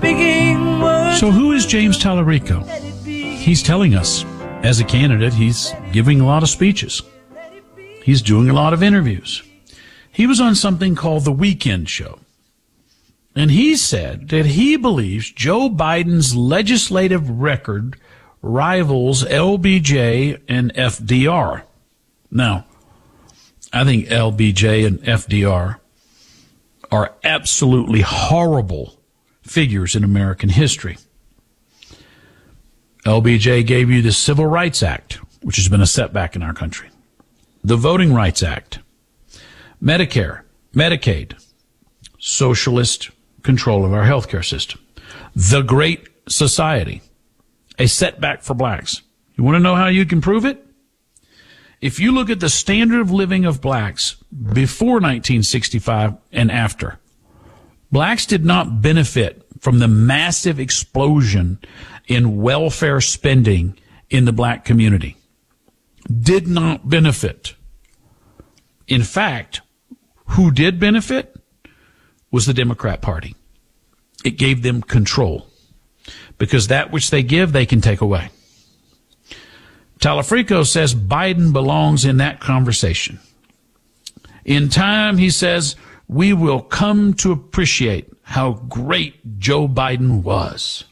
speaking words. So who is James Tallarico? He's telling us, as a candidate, he's giving a lot of speeches. He's doing a lot of interviews. He was on something called The Weekend Show. And he said that he believes Joe Biden's legislative record rivals LBJ and FDR. Now, I think LBJ and FDR are absolutely horrible figures in American history. LBJ gave you the Civil Rights Act, which has been a setback in our country. The Voting Rights Act, Medicare, Medicaid, socialist control of our healthcare system. The Great Society, a setback for blacks. You want to know how you can prove it? If you look at the standard of living of blacks before 1965 and after, blacks did not benefit from the massive explosion in welfare spending in the black community. Did not benefit. In fact, who did benefit was the Democrat Party. It gave them control, because that which they give, they can take away. Tallarico says Biden belongs in that conversation. In time, he says, we will come to appreciate how great Joe Biden was.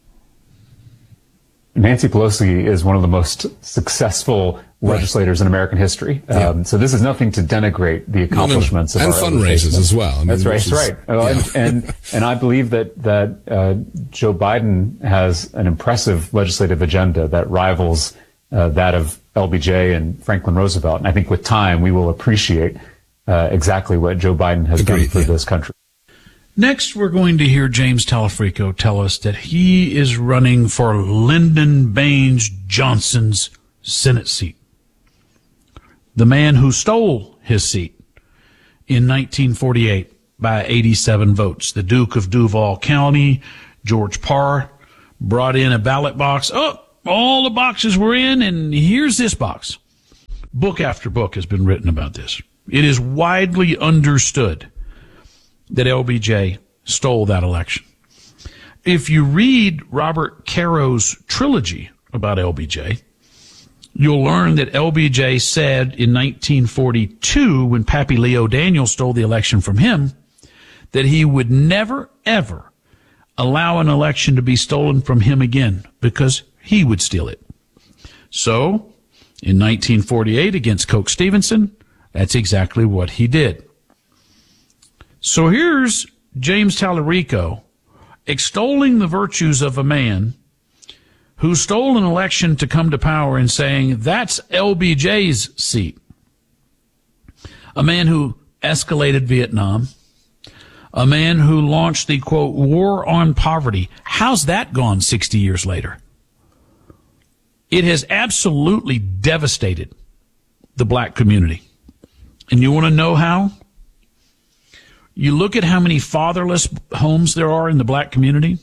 Nancy Pelosi is one of the most successful legislators in American history. So this is nothing to denigrate the accomplishments of and our fundraisers as well. I mean, that's right. And I believe that Joe Biden has an impressive legislative agenda that rivals that of LBJ and Franklin Roosevelt. And I think with time we will appreciate exactly what Joe Biden has done for this country. Next, we're going to hear James Tallarico tell us that he is running for Lyndon Baines Johnson's Senate seat. The man who stole his seat in 1948 by 87 votes. The Duke of Duval County, George Parr, brought in a ballot box. Oh, all the boxes were in, and here's this box. Book after book has been written about this. It is widely understood that LBJ stole that election. If you read Robert Caro's trilogy about LBJ, you'll learn that LBJ said in 1942, when Pappy Leo Daniels stole the election from him, that he would never, ever allow an election to be stolen from him again, because he would steal it. So, in 1948 against Coke Stevenson, that's exactly what he did. So here's James Tallarico extolling the virtues of a man who stole an election to come to power and saying, that's LBJ's seat. A man who escalated Vietnam. A man who launched the, quote, war on poverty. How's that gone 60 years later? It has absolutely devastated the black community. And you want to know how? You look at how many fatherless homes there are in the black community.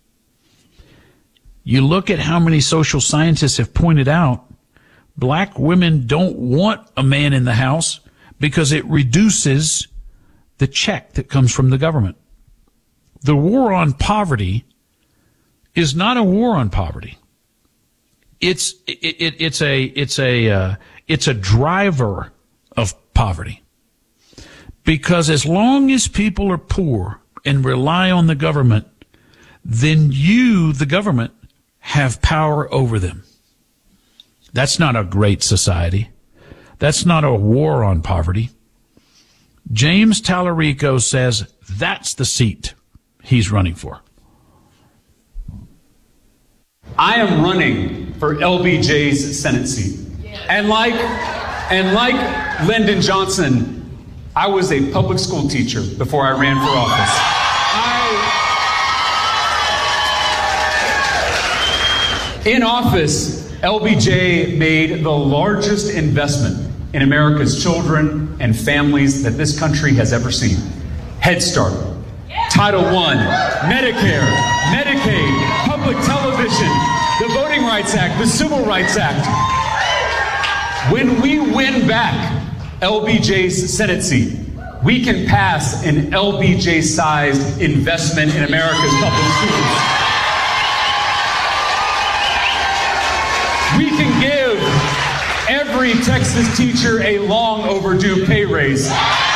You look at how many social scientists have pointed out black women don't want a man in the house because it reduces the check that comes from the government. The war on poverty is not a war on poverty. It's a driver of poverty. Because as long as people are poor and rely on the government, then you, the government, have power over them. That's not a great society. That's not a war on poverty. James Tallarico says that's the seat he's running for. I am running for LBJ's Senate seat. And like Lyndon Johnson, I was a public school teacher before I ran for office. In office, LBJ made the largest investment in America's children and families that this country has ever seen. Head Start, Title I, Medicare, Medicaid, public television, the Voting Rights Act, the Civil Rights Act. When we win back LBJ's Senate seat, We can pass an LBJ-sized investment in America's public schools. We can give every Texas teacher a long overdue pay raise.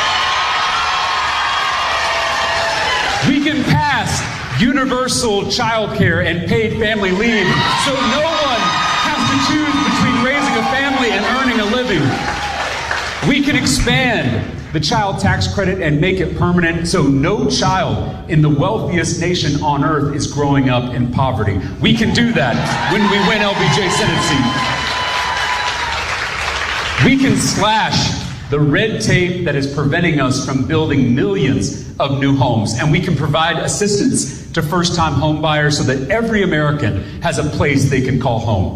We can pass universal child care and paid family leave so no one has to choose between raising a family and earning a living. We can expand the child tax credit and make it permanent so no child in the wealthiest nation on earth is growing up in poverty. We can do that when we win LBJ Senate seat. We can slash the red tape that is preventing us from building millions of new homes, and we can provide assistance to first-time home buyers so that every American has a place they can call home.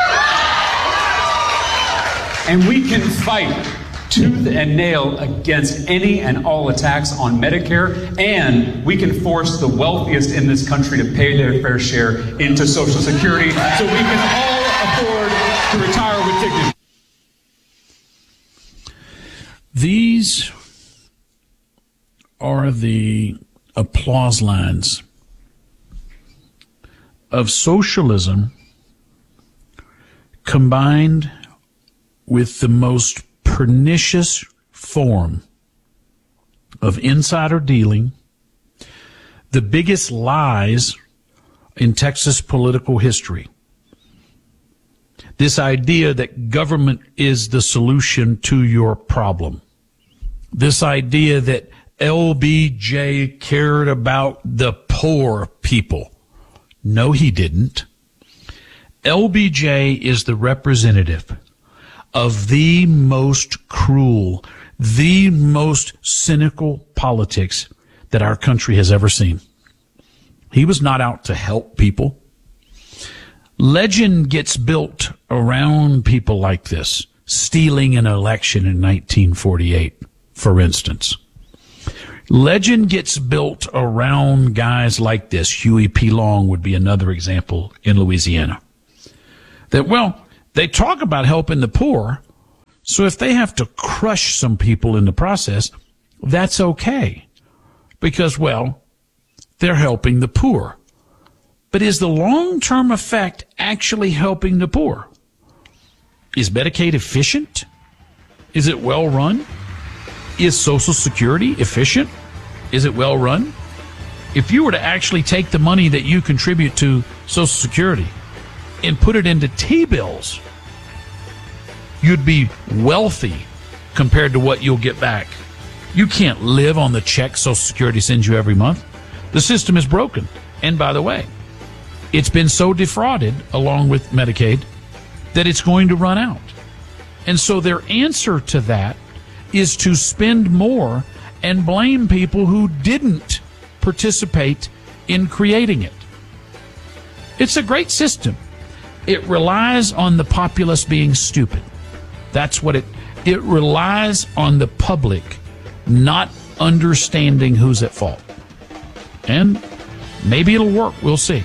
And we can fight tooth and nail against any and all attacks on Medicare, and we can force the wealthiest in this country to pay their fair share into Social Security so we can all afford to retire with dignity. These are the applause lines of socialism combined with the most pernicious form of insider dealing, the biggest lies in Texas political history. This idea that government is the solution to your problem. This idea that LBJ cared about the poor people. No, he didn't. LBJ is the representative of the most cruel, the most cynical politics that our country has ever seen. He was not out to help people. Legend gets built around people like this, stealing an election in 1948, for instance. Legend gets built around guys like this. Huey P. Long would be another example in Louisiana. That, well, they talk about helping the poor, so if they have to crush some people in the process, that's okay. Because, well, they're helping the poor. But is the long-term effect actually helping the poor? Is Medicaid efficient? Is it well run? Is Social Security efficient? Is it well run? If you were to actually take the money that you contribute to Social Security and put it into T-bills, you'd be wealthy compared to what you'll get back. You can't live on the check Social Security sends you every month. The system is broken. And by the way, it's been so defrauded, along with Medicaid, that it's going to run out. And so their answer to that is to spend more and blame people who didn't participate in creating it. It's a great system. It relies on the populace being stupid. That's what it relies on the public not understanding who's at fault. And maybe it'll work. We'll see.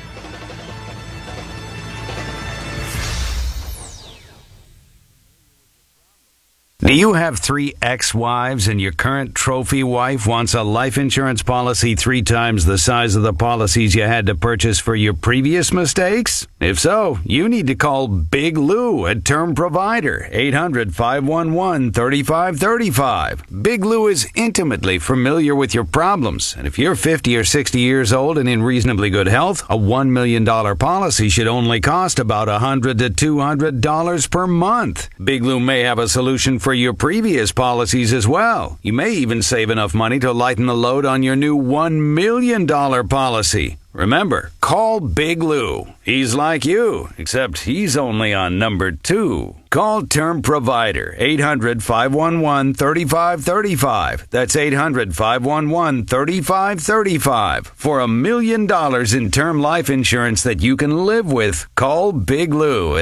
Do you have 3 ex-wives and your current trophy wife wants a life insurance policy 3 times the size of the policies you had to purchase for your previous mistakes? If so, you need to call Big Lou at Term Provider, 800-511-3535. Big Lou is intimately familiar with your problems, and if you're 50 or 60 years old and in reasonably good health, a $1 million policy should only cost about $100 to $200 per month. Big Lou may have a solution for your previous policies as well. You may even save enough money to lighten the load on your new $1 million policy. Remember, call Big Lou. He's like you, except he's only on number 2. Call Term Provider, 800-511-3535. That's 800-511-3535. For $1 million in term life insurance that you can live with, call Big Lou at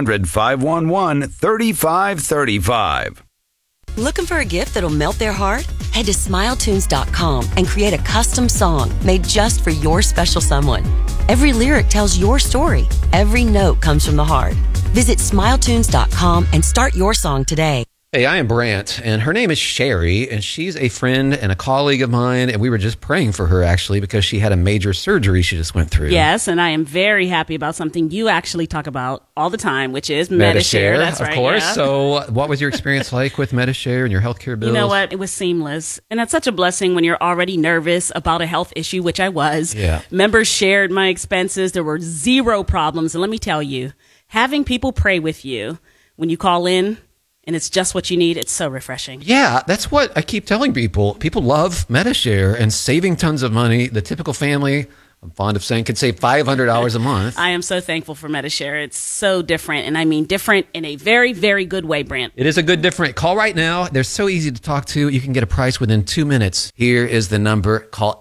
800-511-3535. Looking for a gift that'll melt their heart? Head to SmileTunes.com and create a custom song made just for your special someone. Every lyric tells your story. Every note comes from the heart. Visit SmileTunes.com and start your song today. Hey, I am Brant, and her name is Sherry, and she's a friend and a colleague of mine, and we were just praying for her, actually, because she had a major surgery she just went through. Yes, and I am very happy about something you actually talk about all the time, which is Medi-Share. That's right, of course. yeah. So what was your experience like with Medi-Share and your healthcare bills? You know what? It was seamless. And that's such a blessing when you're already nervous about a health issue, which I was. Yeah. Members shared my expenses. There were zero problems. And let me tell you, having people pray with you when you call in, and it's just what you need, it's so refreshing. Yeah, that's what I keep telling people. People love Medi-Share and saving tons of money. The typical family, I'm fond of saying, could save $500 a month. I am so thankful for Medi-Share. It's so different, and I mean different in a very, very good way, Brant. It is a good different. Call right now. They're so easy to talk to. You can get a price within 2 minutes. Here is the number. Call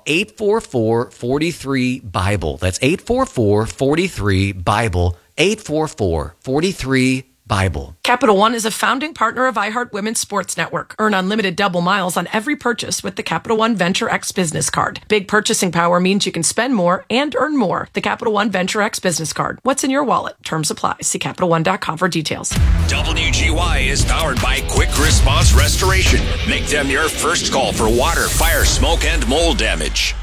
844-43-BIBLE. That's 844-43-BIBLE. 844-43-BIBLE. Capital One is a founding partner of iHeart Women's Sports Network. Earn unlimited double miles on every purchase with the Capital One Venture X business card. Big purchasing power means you can spend more and earn more. The Capital One Venture X business card. What's in your wallet? Terms apply. See CapitalOne.com for details. WGY is powered by Quick Response Restoration. Make them your first call for water, fire, smoke, and mold damage.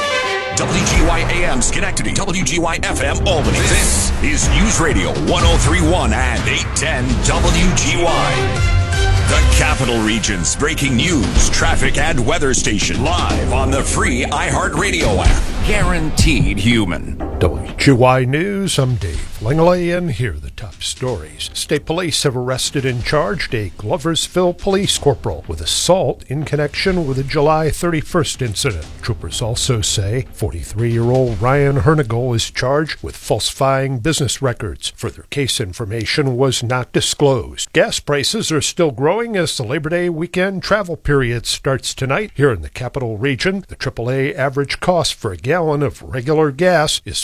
WGY AM Schenectady, WGY FM Albany. This is News Radio 103.1 and 810 WGY. The Capital Region's breaking news, traffic, and weather station live on the free iHeartRadio app. Guaranteed human. WGY News, I'm Dave Langley, and here are the top stories. State police have arrested and charged a Gloversville police corporal with assault in connection with a July 31st incident. Troopers also say 43-year-old Ryan Hernigal is charged with falsifying business records. Further case information was not disclosed. Gas prices are still growing as the Labor Day weekend travel period starts tonight. Here in the Capital Region, the AAA average cost for a gallon of regular gas is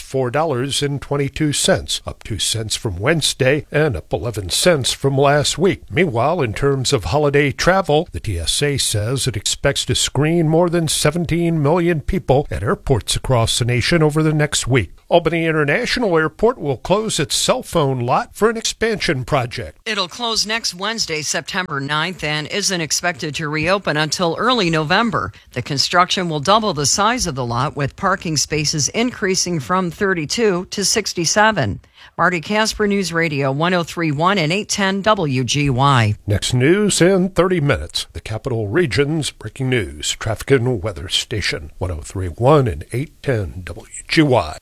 $4.22, up 2 cents from Wednesday and up 11 cents from last week. Meanwhile, in terms of holiday travel, the TSA says it expects to screen more than 17 million people at airports across the nation over the next week. Albany International Airport will close its cell phone lot for an expansion project. It'll close next Wednesday, September 9th, and isn't expected to reopen until early November. The construction will double the size of the lot, with parking spaces increasing from 32 to 67. Marty Casper, News Radio 103.1 and 810 WGY. Next news in 30 minutes. The Capital Region's breaking news, traffic and weather station 103.1 and 810 WGY.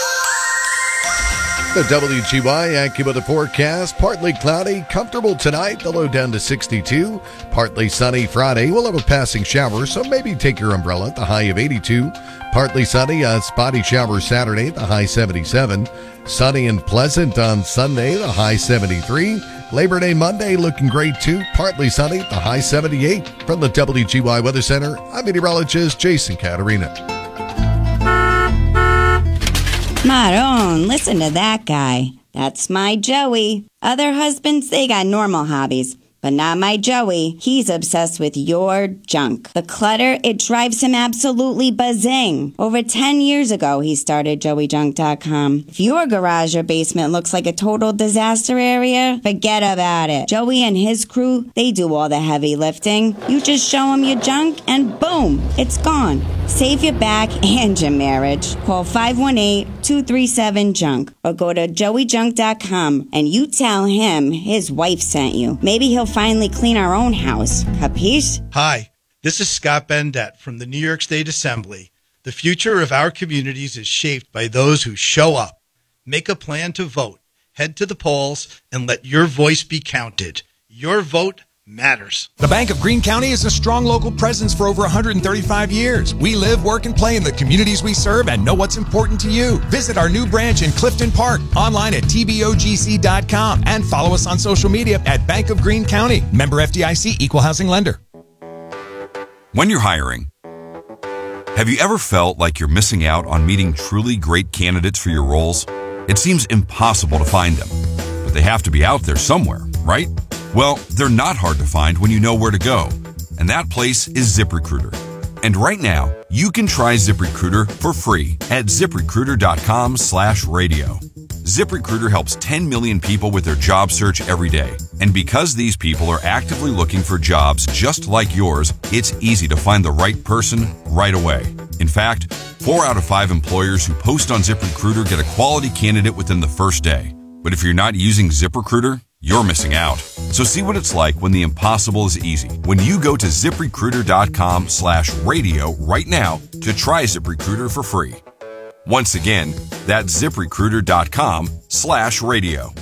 The WGY AccuWeather forecast, partly cloudy, comfortable tonight, the low down to 62. Partly sunny Friday. We'll have a passing shower, so maybe take your umbrella, the high of 82. Partly sunny, a spotty shower Saturday, the high 77. Sunny and pleasant on Sunday, the high 73. Labor Day Monday looking great too, partly sunny, the high 78. From the WGY Weather Center, I'm meteorologist Jason Caterina. Maron, listen to that guy. That's my Joey. Other husbands, they got normal hobbies. But not my Joey. He's obsessed with your junk. The clutter, it drives him absolutely buzzing. Over 10 years ago, he started JoeyJunk.com. If your garage or basement looks like a total disaster area, forget about it. Joey and his crew, they do all the heavy lifting. You just show them your junk and boom, it's gone. Save your back and your marriage. Call 518-237-JUNK or go to JoeyJunk.com and you tell him his wife sent you. Maybe he'll finally clean our own house. Capiche? Hi, this is Scott Bendett from the New York State Assembly. The future of our communities is shaped by those who show up. Make a plan to vote. Head to the polls and let your voice be counted. Your vote matters. The Bank of Greene County is a strong local presence for over 135 years. We live, work, and play in the communities we serve and know what's important to you. Visit our new branch in Clifton Park, online at tbogc.com, and follow us on social media at Bank of Greene County. Member FDIC, Equal Housing Lender. When you're hiring, have you ever felt like you're missing out on meeting truly great candidates for your roles? It seems impossible to find them, but they have to be out there somewhere, right? Well, they're not hard to find when you know where to go, and that place is ZipRecruiter. And right now, you can try ZipRecruiter for free at ZipRecruiter.com/radio. ZipRecruiter helps 10 million people with their job search every day. And because these people are actively looking for jobs just like yours, it's easy to find the right person right away. In fact, 4 out of 5 employers who post on ZipRecruiter get a quality candidate within the first day. But if you're not using ZipRecruiter, you're missing out. So see what it's like when the impossible is easy. When you go to ZipRecruiter.com/radio right now to try ZipRecruiter for free. Once again, that's ZipRecruiter.com/radio.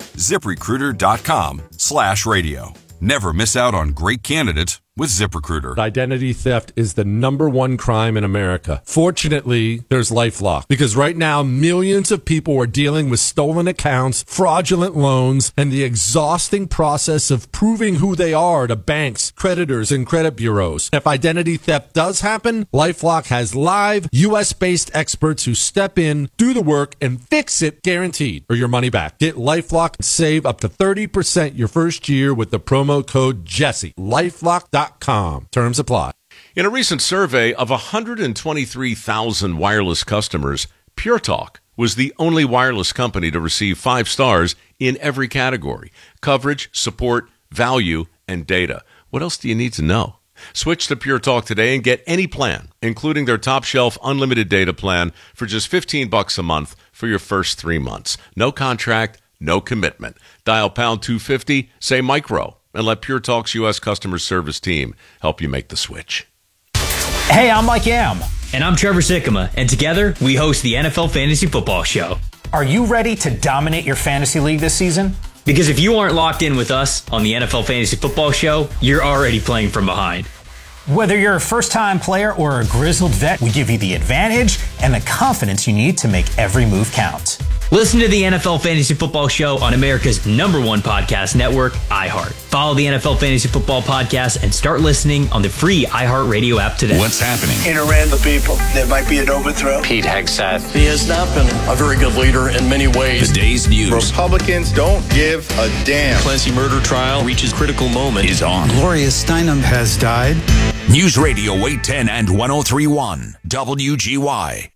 ZipRecruiter.com/radio. Never miss out on great candidates with ZipRecruiter. Identity theft is the #1 crime in America. Fortunately, there's LifeLock, because right now millions of people are dealing with stolen accounts, fraudulent loans, and the exhausting process of proving who they are to banks, creditors, and credit bureaus. If identity theft does happen, LifeLock has live US-based experts who step in, do the work, and fix it, guaranteed, or your money back. Get LifeLock and save up to 30% your first year with the promo code Jesse. LifeLock.com. Terms apply. In a recent survey of 123,000 wireless customers, Pure Talk was the only wireless company to receive 5 stars in every category: coverage, support, value, and data. What else do you need to know? Switch to Pure Talk today and get any plan, including their top shelf unlimited data plan, for just $15 a month for your first 3 months. No contract, no commitment. Dial pound 250, say micro, and let Pure Talk's U.S. customer service team help you make the switch. Hey, I'm Mike Yam. And I'm Trevor Sikkema. And together, we host the NFL Fantasy Football Show. Are you ready to dominate your fantasy league this season? Because if you aren't locked in with us on the NFL Fantasy Football Show, you're already playing from behind. Whether you're a first-time player or a grizzled vet, we give you the advantage and the confidence you need to make every move count. Listen to the NFL Fantasy Football Show on America's #1 podcast network, iHeart. Follow the NFL Fantasy Football Podcast and start listening on the free iHeartRadio app today. What's happening? In around the people, there might be an overthrow. Pete Hegseth. He has not been a very good leader in many ways. The day's news. Republicans don't give a damn. Clancy murder trial reaches critical moment. Is on. Gloria Steinem has died. News Radio 810 and 103.1 WGY.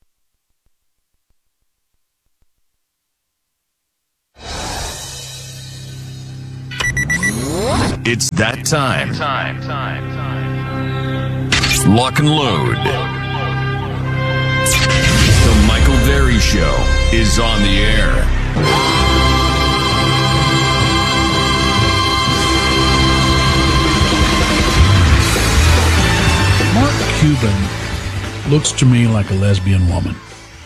It's that time. Lock and load. The Michael Berry Show is on the air. Mark Cuban looks to me like a lesbian woman.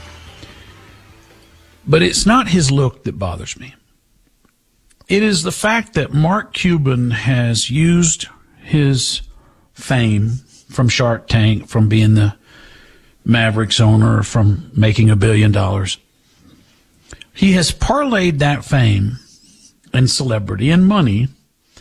But it's not his look that bothers me. It is the fact that Mark Cuban has used his fame from Shark Tank, from being the Mavericks owner, from making $1 billion. He has parlayed that fame and celebrity and money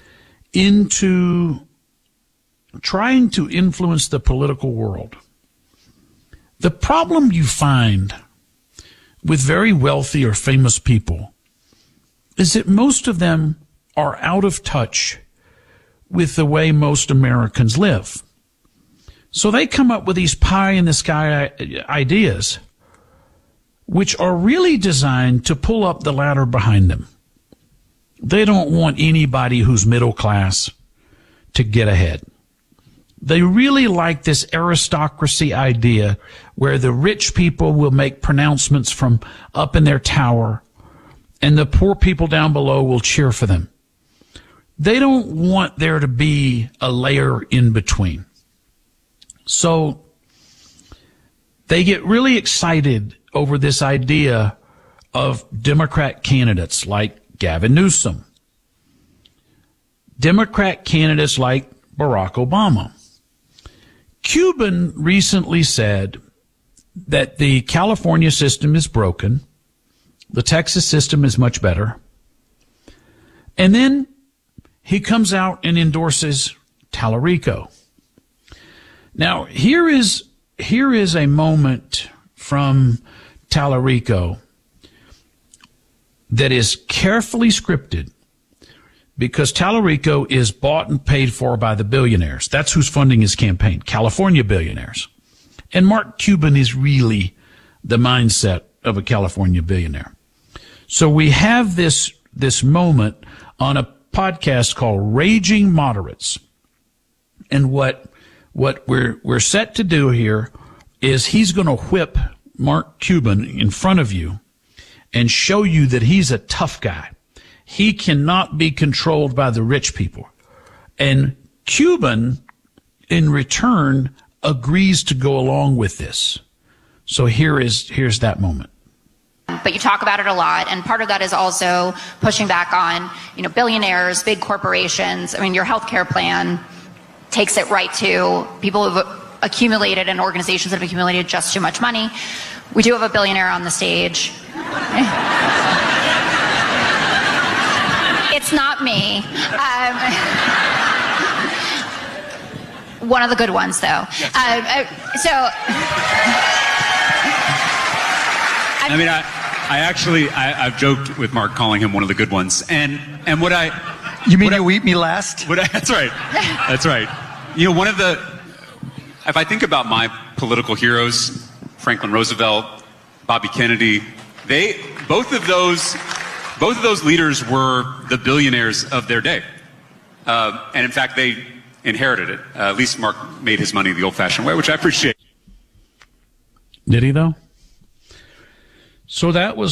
into trying to influence the political world. The problem you find with very wealthy or famous people is that most of them are out of touch with the way most Americans live. So they come up with these pie-in-the-sky ideas, which are really designed to pull up the ladder behind them. They don't want anybody who's middle class to get ahead. They really like this aristocracy idea where the rich people will make pronouncements from up in their tower and the poor people down below will cheer for them. They don't want there to be a layer in between. So they get really excited over this idea of Democrat candidates like Gavin Newsom, Democrat candidates like Barack Obama. Cuban recently said that the California system is broken. The Texas system is much better. And then he comes out and endorses Tallarico. Now, here is a moment from Tallarico that is carefully scripted because Tallarico is bought and paid for by the billionaires. That's who's funding his campaign, California billionaires. And Mark Cuban is really the mindset of a California billionaire. So we have this moment on a podcast called Raging Moderates. And what we're set to do here is he's going to whip Mark Cuban in front of you and show you that he's a tough guy. He cannot be controlled by the rich people. And Cuban, in return, agrees to go along with this. So here's that moment. But you talk about it a lot, and part of that is also pushing back on, billionaires, big corporations. I mean, your healthcare plan takes it right to people who've accumulated and organizations that have accumulated just too much money. We do have a billionaire on the stage. It's not me. One of the good ones, though. I've joked with Mark calling him one of the good ones. And what I... You mean you eat me last? That's right. That's right. If I think about my political heroes, Franklin Roosevelt, Bobby Kennedy, both of those leaders were the billionaires of their day. And in fact, they inherited it. At least Mark made his money the old-fashioned way, which I appreciate. Did he, though? So that was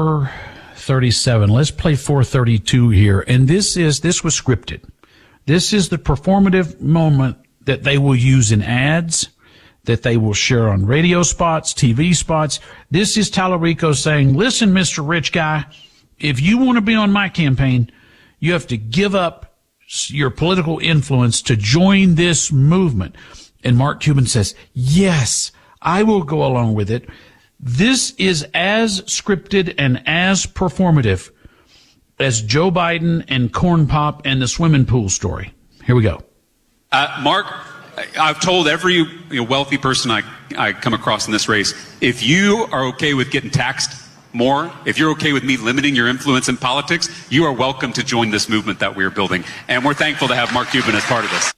437. Let's play 432 here. And this was scripted. This is the performative moment that they will use in ads, that they will share on radio spots, TV spots. This is Tallarico saying, listen, Mr. Rich Guy, if you want to be on my campaign, you have to give up your political influence to join this movement. And Mark Cuban says, yes, I will go along with it. This is as scripted and as performative as Joe Biden and Corn Pop and the swimming pool story. Here we go. Mark, I've told every wealthy person I come across in this race, if you are okay with getting taxed more, if you're okay with me limiting your influence in politics, you are welcome to join this movement that we're building. And we're thankful to have Mark Cuban as part of this.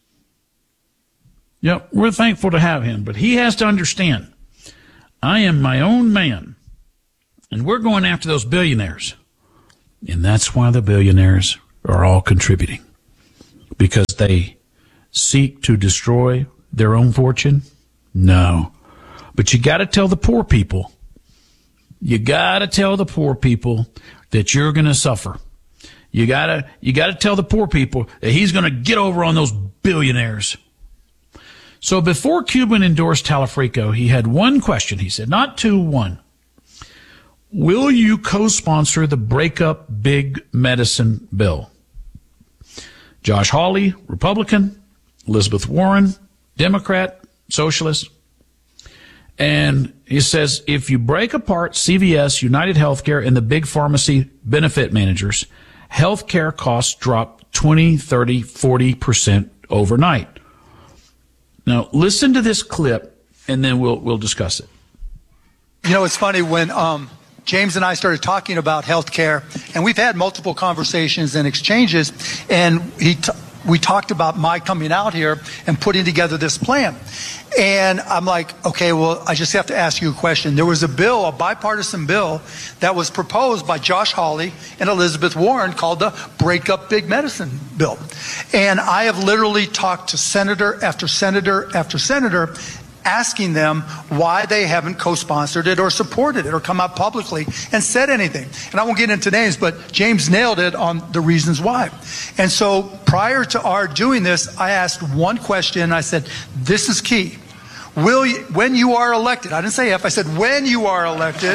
Yep, we're thankful to have him, but he has to understand, I am my own man, and we're going after those billionaires. And that's why the billionaires are all contributing, because they seek to destroy their own fortune? No. But you got to tell the poor people, that you're going to suffer. You got to tell the poor people that he's going to get over on those billionaires. So before Cuban endorsed Tallarico, he had one question. He said, not two, one. Will you co-sponsor the breakup big medicine bill? Josh Hawley, Republican. Elizabeth Warren, Democrat, Socialist. And he says, if you break apart CVS, United Healthcare, and the big pharmacy benefit managers, healthcare costs drop 20, 30, 40% overnight. Now, listen to this clip, and then we'll discuss it. It's funny when James and I started talking about healthcare, and we've had multiple conversations and exchanges, and we talked about my coming out here and putting together this plan. And I'm like, okay, well, I just have to ask you a question. There was a bill, a bipartisan bill, that was proposed by Josh Hawley and Elizabeth Warren called the Break Up Big Medicine bill. And I have literally talked to senator after senator after senator, asking them why they haven't co-sponsored it or supported it or come out publicly and said anything. And I won't get into names, but James nailed it on the reasons why. And so prior to our doing this, I asked one question. I said, this is key. When you are elected, I didn't say if, I said when you are elected,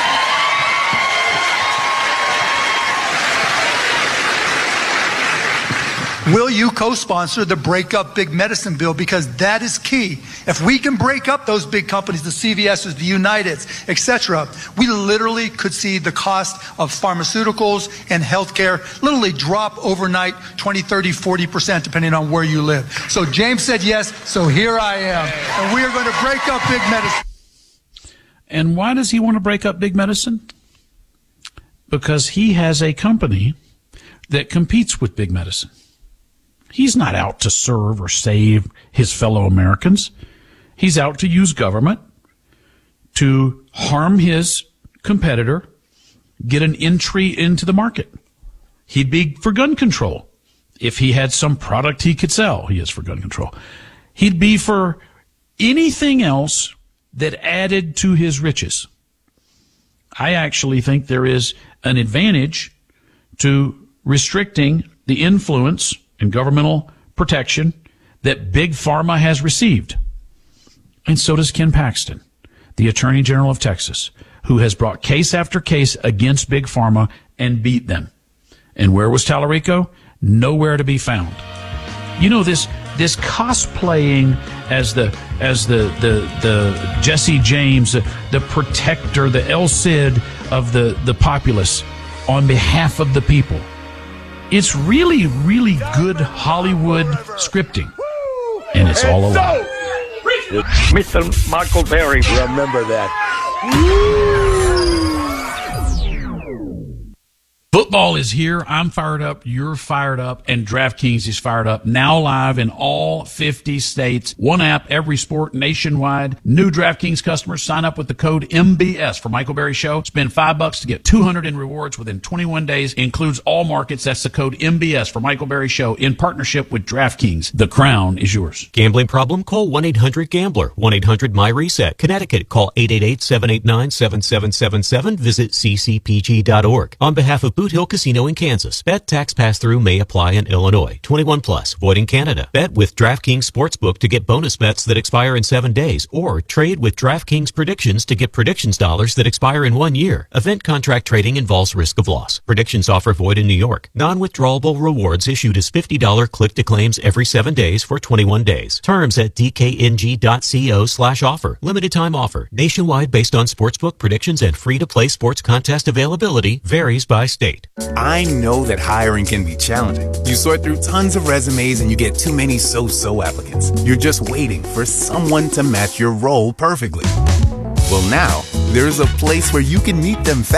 will you co-sponsor the Break Up Big Medicine bill? Because that is key. If we can break up those big companies, the CVS's, the Uniteds, etc., we literally could see the cost of pharmaceuticals and healthcare literally drop overnight 20, 30, 40%, depending on where you live. So James said yes, so here I am. And we are going to break up big medicine. And why does he want to break up big medicine? Because he has a company that competes with big medicine. He's not out to serve or save his fellow Americans. He's out to use government to harm his competitor get an entry into the market. He'd be for gun control. If he had some product he could sell, he is for gun control. He'd be for anything else that added to his riches. I actually think there is an advantage to restricting the influence and governmental protection that Big Pharma has received. And so does Ken Paxton, the Attorney General of Texas, who has brought case after case against Big Pharma and beat them. And where was Tallarico? Nowhere to be found. You know, this cosplaying as the Jesse James, the protector, the El Cid of the populace on behalf of the people. It's really, really good Hollywood scripting. And it's all a lie. Mr. Michael Berry. Remember that. Football is here. I'm fired up. You're fired up. And DraftKings is fired up. Now live in all 50 states. One app, every sport nationwide. New DraftKings customers sign up with the code MBS for Michael Berry Show. Spend $5 to get $200 in rewards within 21 days. Includes all markets. That's the code MBS for Michael Berry Show in partnership with DraftKings. The crown is yours. Gambling problem? Call 1-800-GAMBLER. 1-800-MY-RESET. Connecticut. Call 888-789-7777. Visit ccpg.org. On behalf of Boot Hill Casino in Kansas. Bet tax pass-through may apply in Illinois. 21 plus. Void in Canada. Bet with DraftKings Sportsbook to get bonus bets that expire in 7 days, or trade with DraftKings Predictions to get predictions dollars that expire in 1 year. Event contract trading involves risk of loss. Predictions offer void in New York. Non-withdrawable rewards issued as $50 click-to-claims every 7 days for 21 days. Terms at dkng.co/offer. Limited time offer. Nationwide based on sportsbook predictions and free-to-play sports contest availability. Varies by state. I know that hiring can be challenging. You sort through tons of resumes and you get too many so-so applicants. You're just waiting for someone to match your role perfectly. Well, now, there's a place where you can meet them fast.